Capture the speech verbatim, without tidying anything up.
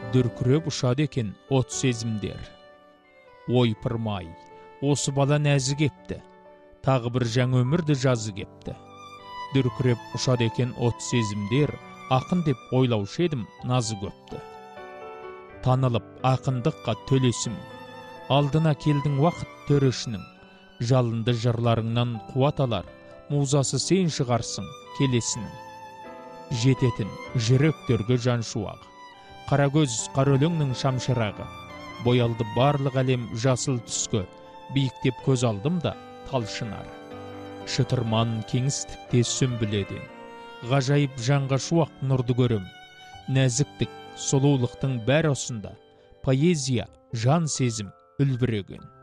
дүркіреп ұшады екен от сезімдер. Ойпырмай, осы бала нәзі кепті, тағы бір жаңа өмірді жазы кепті. Дүркіреп ұшады екен от сезімдер, ақын деп ойлаушы едім назы көпті. Танылып ақындыққа төлесім, алдына келдің уақыт төрешінің, жалынды жырларыңнан қуат алар, музасы сен шығарсың келесінің. Жететін жүректерге жан шуағы, қара көз қара өлеңнің шамшырағы, боялды барлық әлем жасыл түске, биіктеп көз алдым да талшынар. Шытырман кеңістікте сүмбіледен, ғажайып жанға шуақ нұрды көрім. Нәзіктік, сұлулықтың бәр осында, поэзия, жан сезім үлбіреген.